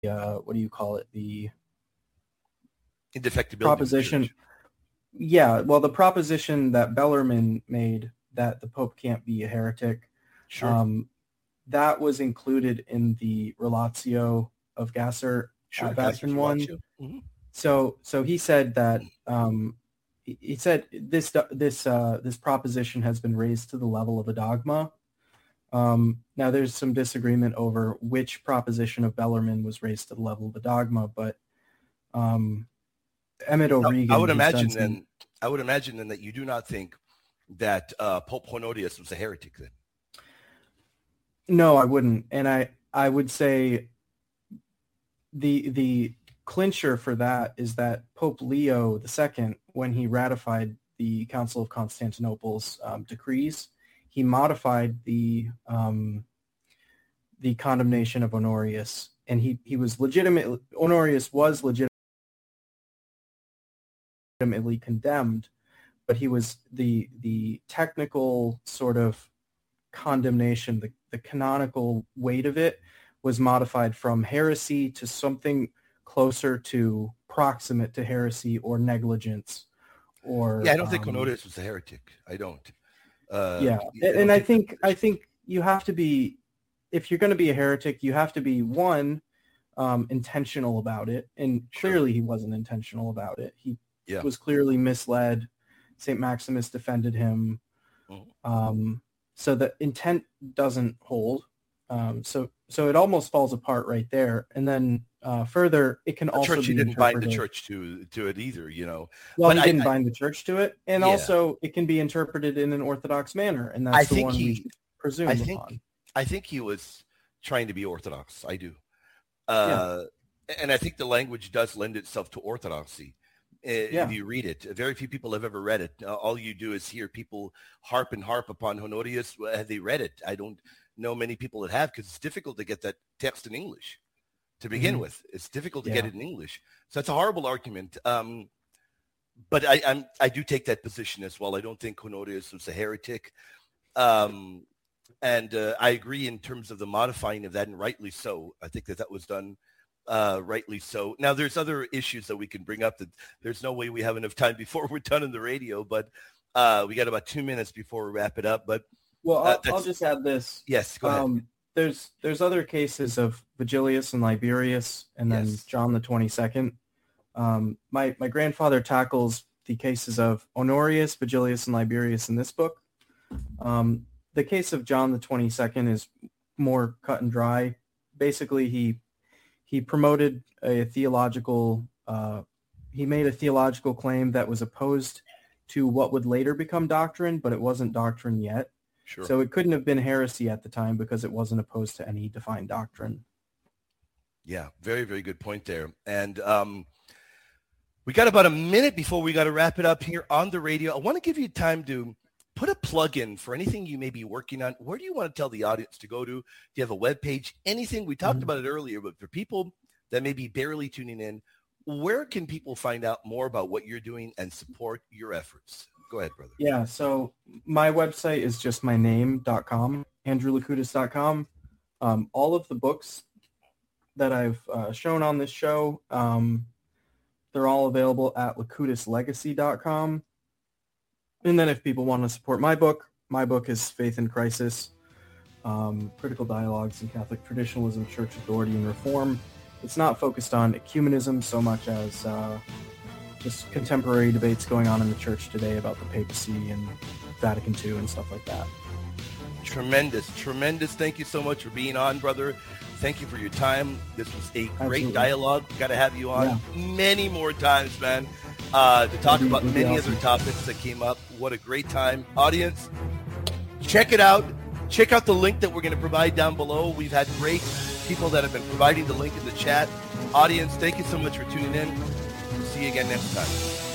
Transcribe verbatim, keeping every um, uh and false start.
uh, what do you call it? The Indefectibility proposition. Yeah, well, the proposition that Bellarmine made that the Pope can't be a heretic, Sure. um, that was included in the Relatio of Gasser Sure, at Vatican One. Mm-hmm. So, so he said that um, he, he said this this uh, this proposition has been raised to the level of a dogma. Um, now, there's some disagreement over which proposition of Bellarmine was raised to the level of a dogma, but um, Emmett O'Regan. I would imagine some, then. I would imagine then that you do not think that uh, Pope Honorius was a heretic then. No, I wouldn't, and I I would say the the clincher for that is that Pope Leo the Second, when he ratified the Council of Constantinople's um, decrees, he modified the um, the condemnation of Honorius, and he he was legitimate. Honorius was legitimately condemned, but he was the the technical sort of condemnation, the, the canonical weight of it was modified from heresy to something closer to proximate to heresy or negligence. Or yeah, I don't um, think Honorius was a heretic. I don't. Uh, yeah, and, and I think I think you have to be, if you're going to be a heretic, you have to be one um, intentional about it, and sure. clearly he wasn't intentional about it. He yeah. was clearly misled. Saint Maximus defended him. Mm-hmm. Um, so the intent doesn't hold. Um, so so it almost falls apart right there. And then uh, further, it can the also church, be he didn't interpreted. bind the church to to it either, you know. Well, but he I, didn't I, bind the church to it, and yeah. also it can be interpreted in an orthodox manner, and that's I the think one he, we should presume I think, upon. I think he was trying to be orthodox. I do, uh, yeah. and I think the language does lend itself to orthodoxy. Yeah. If you read it, very few people have ever read it. Uh, all you do is hear people harp and harp upon Honorius. Have they read it? I don't know many people that have, because it's difficult to get that text in English to begin mm-hmm. with. It's difficult to yeah. get it in English. So it's a horrible argument. Um, but I, I'm, I do take that position as well. I don't think Honorius was a heretic. Um, and uh, I agree in terms of the modifying of that, and rightly so. I think that that was done Uh, rightly so. Now, there's other issues that we can bring up that there's no way we have enough time before we're done in the radio, but uh, we got about two minutes before we wrap it up. But well, uh, I'll, I'll just add this. Yes, go ahead. Um, there's there's other cases of Vigilius and Liberius, and then yes. John the twenty-second. Um, my my grandfather tackles the cases of Honorius, Vigilius, and Liberius in this book. Um, the case of John the twenty-second is more cut and dry. Basically, he He promoted a theological, uh, he made a theological claim that was opposed to what would later become doctrine, but it wasn't doctrine yet. Sure. So it couldn't have been heresy at the time because it wasn't opposed to any defined doctrine. Yeah, very, very good point there. And um, we got about a minute before we got to wrap it up here on the radio. I want to give you time to put a plug in for anything you may be working on. Where do you want to tell the audience to go to? Do you have a web page? Anything? We talked mm-hmm. about it earlier, but for people that may be barely tuning in, where can people find out more about what you're doing and support your efforts? Go ahead, brother. Yeah, so my website is just my name dot com, andrew lakutis dot com. Um, all of the books that I've uh, shown on this show, um, they're all available at lakutis legacy dot com. And then if people want to support my book, my book is Faith in Crisis, um, Critical Dialogues in Catholic Traditionalism, Church Authority, and Reform. It's not focused on ecumenism so much as uh, just contemporary debates going on in the church today about the papacy and Vatican Two and stuff like that. Tremendous, tremendous. Thank you so much for being on, brother. Thank you for your time. This was a great Absolutely. dialogue. Got to have you on Yeah. many more times, man, uh, to talk That'd be- about that'd be many awesome. other topics that came up. What a great time. Audience, check it out. Check out the link that we're going to provide down below. We've had great people that have been providing the link in the chat. Audience, thank you so much for tuning in. We'll see you again next time.